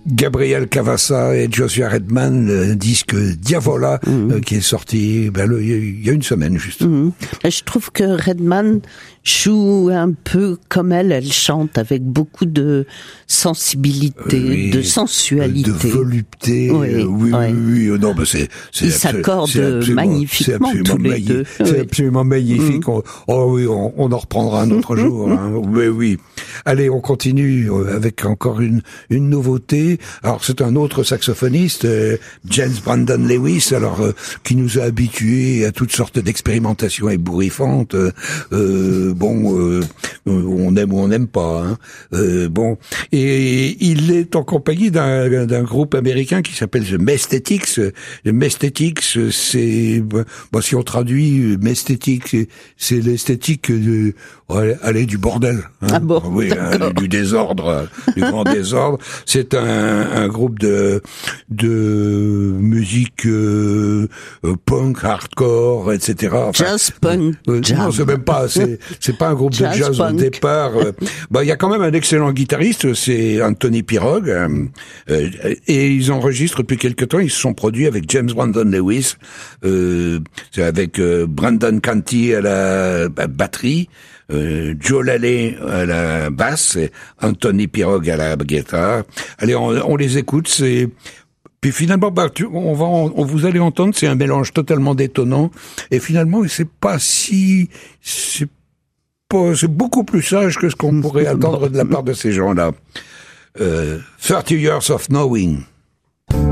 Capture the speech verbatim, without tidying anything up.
Gabriel Cavassa et Joshua Redman, le disque Diavola, mmh. euh, qui est sorti ben, le, il y a une semaine juste. Mmh. Je trouve que Redman joue un peu comme elle, elle chante avec beaucoup de sensibilité, oui, de sensualité, de volupté. Oui, euh, oui, oui, oui, oui, non, mais c'est, c'est ils s'accordent magnifiquement c'est tous les magnifique, deux. C'est oui. absolument magnifique. Mmh. On, oh oui, on, on en reprendra un autre jour. Hein. Oui, oui. Allez, on continue avec encore une une nouveauté. Alors c'est un autre saxophoniste, euh, James Brandon Lewis, alors euh, qui nous a habitués à toutes sortes d'expérimentations ébouriffantes. Euh, euh, bon, euh, on aime ou on n'aime pas. Hein. Euh, bon, et il est en compagnie d'un, d'un groupe américain qui s'appelle The Mesthetics. The Mesthetics, c'est, bon, si on traduit Mesthetics, c'est l'esthétique de, aller du bordel. Hein. Ah bon, oui, hein, du désordre, du grand désordre. C'est un, un groupe de de musique euh, punk, hardcore, et cetera. Enfin, jazz punk. Euh, jazz. Non, c'est même pas. C'est c'est pas un groupe jazz de jazz punk. au départ. Bah, il y a quand même un excellent guitariste, c'est Anthony Pirog, euh, et ils enregistrent depuis quelque temps. Ils se sont produits avec James Brandon Lewis, euh, c'est avec euh, Brandon Canty à la bah, batterie. Euh, Joe Laley à la basse, et Anthony Pirog à la guitare. Allez, on, on les écoute. C'est puis finalement, bah, tu, on va, on, vous allez entendre, c'est un mélange totalement détonnant. Et finalement, c'est pas si, c'est pas, c'est beaucoup plus sage que ce qu'on pourrait attendre de la part de ces gens-là. Euh, thirty years of knowing.